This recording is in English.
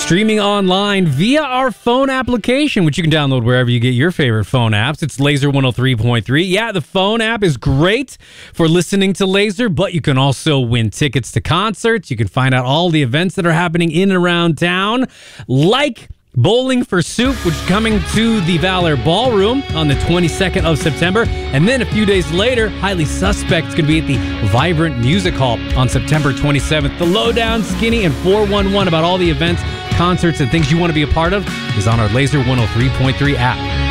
Streaming online via our phone application, which you can download wherever you get your favorite phone apps. It's Laser 103.3. Yeah, the phone app is great for listening to Laser, but you can also win tickets to concerts. You can find out all the events that are happening in and around town, like Bowling for Soup, which is coming to the Valor Ballroom on the 22nd of September. And then a few days later, Highly Suspect is going to be at the Vibrant Music Hall on September 27th. The Lowdown, Skinny, and 411 about all the events, concerts, and things you want to be a part of is on our Laser 103.3 app.